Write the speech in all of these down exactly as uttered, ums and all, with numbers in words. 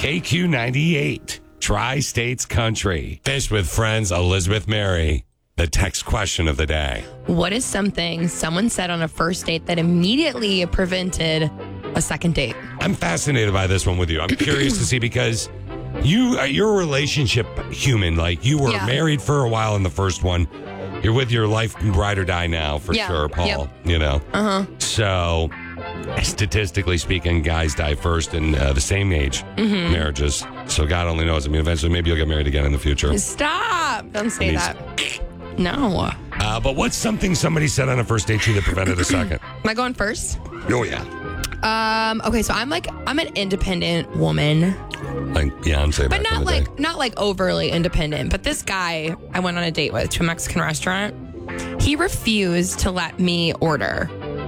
K Q ninety-eight, Tri-States Country. Fish with Friends, Elizabeth Mary. The text question of the day. What is something someone said on a first date that immediately prevented a second date? I'm fascinated by this one with you. I'm curious to see because you, uh, you're a relationship human. Like, you were Yeah. married for a while in the first one. You're with your life ride or die now, for Yeah. sure, Paul. Yep. You know? Uh-huh. So, statistically speaking, guys die first in uh, the same age Mm-hmm. marriages. So, God only knows. I mean, eventually, maybe you'll get married again in the future. Stop. Don't say Please. that. No. Uh, but what's something somebody said on a first date to you that prevented a second? Am I going first? Oh, yeah. Um, okay, so I'm like, I'm an independent woman, Like Beyonce but back in not the like, day. not like overly independent. But this guy I went on a date with to a Mexican restaurant, he refused to let me order.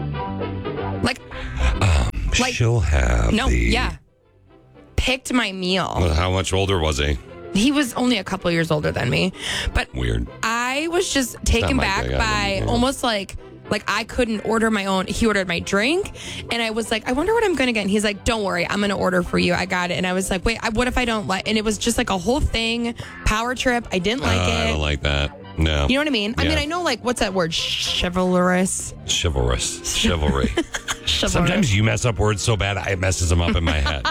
Like, like- She'll have no, the... yeah. Picked my meal. Well, how much older was he? He was only a couple years older than me, but Weird. I was just taken my back thing. I by wouldn't, yeah. almost like like I couldn't order my own. He ordered my drink, and I was like, I wonder what I'm going to get. And he's like, don't worry, I'm going to order for you. I got it. And I was like, wait, I, what if I don't like? And it was just like a whole thing, power trip. I didn't like Uh, I it. don't like that. No. You know what I mean? I Yeah. mean, I know like what's that word? Chivalrous. Chivalrous. Chivalry. Chivalrous. Sometimes you mess up words so bad it messes them up in my head.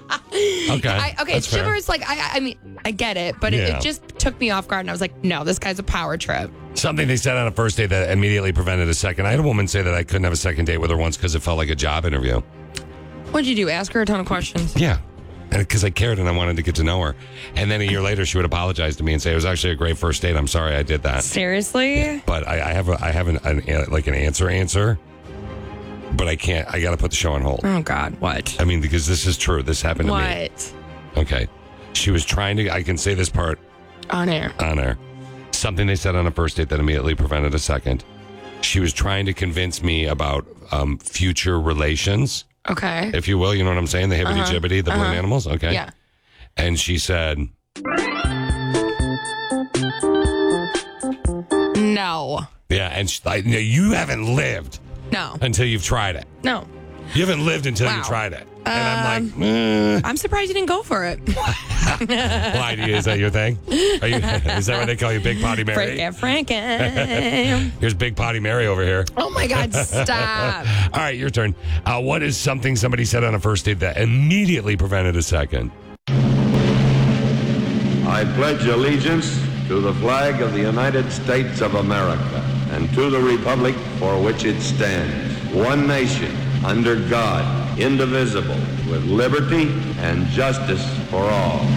Okay. I, okay, that's fair. chivalrous. Like I, I mean, I get it, but it, Yeah. it just took me off guard, and I was like, no, this guy's a power trip. Something they said on a first date that immediately prevented a second. I had a woman say that I couldn't have a second date with her once because it felt like a job interview. What'd you do? Ask her a ton of questions. Yeah. Because I cared and I wanted to get to know her. And then a year later, she would apologize to me and say, it was actually a great first date. I'm sorry I did that. Seriously? But I, I have a, I have an, an, like an answer answer. But I can't, I got to put the show on hold. Oh God, what? I mean, because this is true. This happened to me. What? Okay. She was trying to, I can say this part On air. on air. Something they said on a first date that immediately prevented a second. She was trying to convince me about um, future relations, Okay. if you will. You know what I'm saying? The hibbity Uh-huh. jibbity, the balloon Uh-huh. animals. Okay. Yeah. And she said, No. yeah. And she, I, no, you haven't lived No. until you've tried it. No. You haven't lived until you Wow. tried it. And I'm Um, like, eh. I'm surprised you didn't go for it. Why do you, is that your thing? Are you, is that what they call you, Big Potty Mary? Frankie, Frankie. Here's Big Potty Mary over here. Oh my God, stop. All right, your turn. Uh, what is something somebody said on a first date that immediately prevented a second? I pledge allegiance to the flag of the United States of America and to the republic for which it stands, one nation, under God, indivisible, with liberty and justice for all.